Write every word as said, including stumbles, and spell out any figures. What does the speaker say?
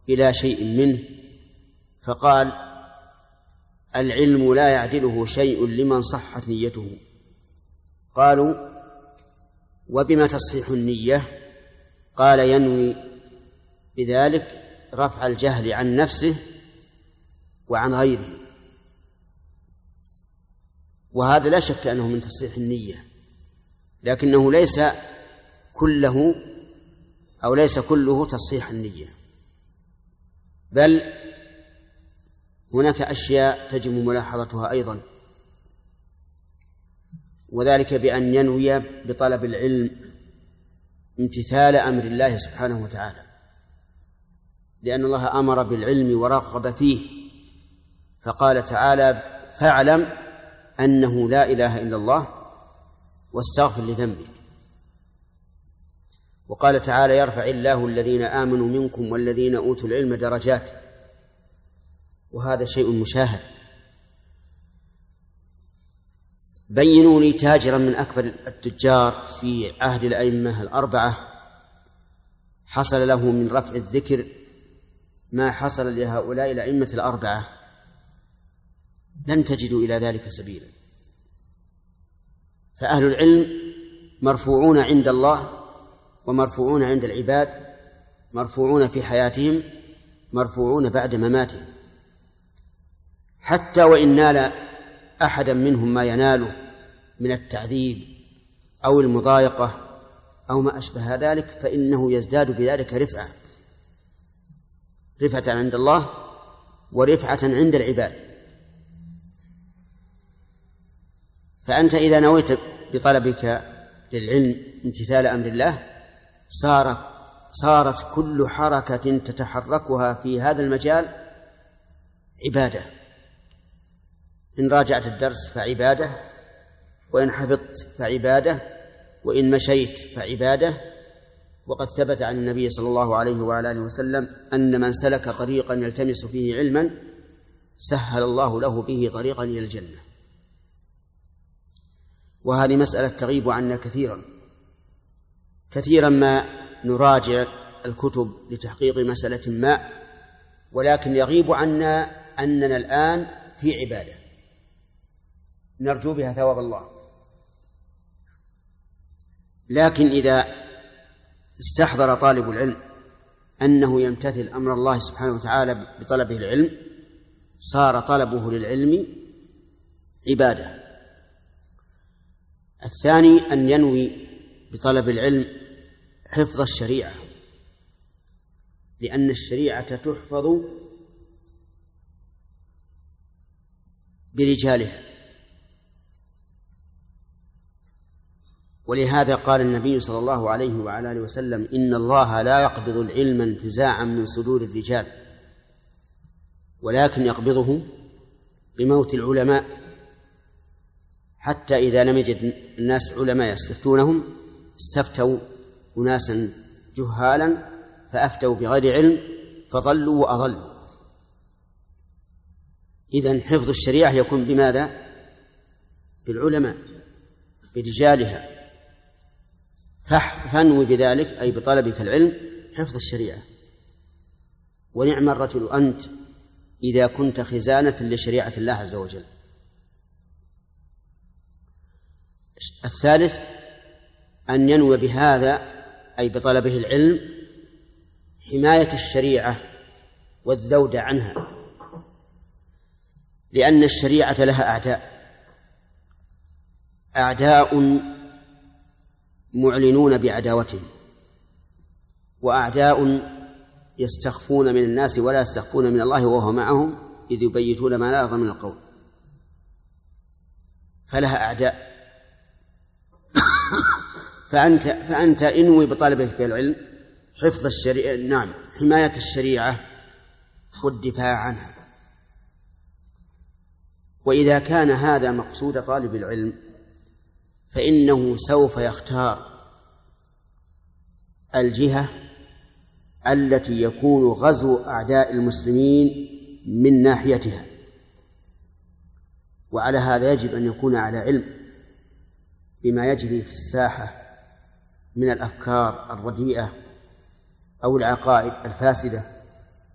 إلى شيء منه فقال: العلم لا يعدله شيء لمن صحت نيته. قالوا: وبما تصحيح النية؟ قال: ينوي بذلك رفع الجهل عن نفسه وعن غيره. وهذا لا شك أنه من تصحيح النية، لكنه ليس كله أو ليس كله تصحيح النية، بل هناك أشياء تجب ملاحظتها أيضا، وذلك بأن ينوي بطلب العلم امتثال أمر الله سبحانه وتعالى، لأن الله أمر بالعلم ورغب فيه، فقال تعالى: فاعلم أنه لا إله إلا الله واستغفر لذنبك. وقال تعالى: يرفع الله الذين آمنوا منكم والذين أوتوا العلم درجات، وهذا شيء مشاهد. بينوا لي تاجرا من أكبر التجار في عهد الأئمة الأربعة حصل له من رفع الذكر ما حصل لهؤلاء الأئمة الأربعة، لن تجدوا إلى ذلك سبيلا. فأهل العلم مرفوعون عند الله ومرفوعون عند العباد، مرفوعون في حياتهم، مرفوعون بعد مماتهم. حتى وإن نال أحدا منهم ما يناله من التعذيب أو المضايقة أو ما أشبه ذلك، فإنه يزداد بذلك رفعة رفعة عند الله ورفعة عند العباد. فأنت إذا نويت بطلبك للعلم امتثال أمر الله صارت صارت كل حركة تتحركها في هذا المجال عبادة. إن راجعت الدرس فعبادة، وإن حفظت فعبادة، وإن مشيت فعبادة. وقد ثبت عن النبي صلى الله عليه وعلى آله وسلم أن من سلك طريقا يلتمس فيه علما سهل الله له به طريقا إلى الجنة. وهذه مسألة تغيب عنا كثيرا كثيرا ما نراجع الكتب لتحقيق مسألة ما، ولكن يغيب عنا أننا الآن في عبادة نرجو بها ثواب الله. لكن إذا استحضر طالب العلم أنه يمتثل أمر الله سبحانه وتعالى بطلبه العلم صار طلبه للعلم عبادة. الثاني أن ينوي بطلب العلم حفظ الشريعة، لأن الشريعة تحفظ برجالها. ولهذا قال النبي صلى الله عليه وعلى آله وسلم: إن الله لا يقبض العلم انتزاعا من صدور الرجال، ولكن يقبضه بموت العلماء، حتى إذا لم يجد الناس علماء يستفتونهم استفتوا أناسا جهالا فأفتوا بغير علم فضلوا وأضلوا. إذن حفظ الشريعة يكون بماذا؟ بالعلماء، برجالها. فانوي بذلك أي بطلبك العلم حفظ الشريعة. ونعم الرجل أنت إذا كنت خزانة لشريعة الله عز وجل. الثالث أن ينوي بهذا أي بطلبه العلم حماية الشريعة والذود عنها، لأن الشريعة لها أعداء أعداء معلنون بعداوتهم، وأعداء يستخفون من الناس ولا يستخفون من الله وهو معهم إذ يبيتون ما لا يرضى من القول. فلها أعداء. فأنت, فأنت انوي بطلبك العلم حفظ الشريعة، نعم، حماية الشريعة والدفاع عنها. وإذا كان هذا مقصود طالب العلم فإنه سوف يختار الجهة التي يكون غزو أعداء المسلمين من ناحيتها، وعلى هذا يجب أن يكون على علم بما يجري في الساحة من الأفكار الرديئة أو العقائد الفاسدة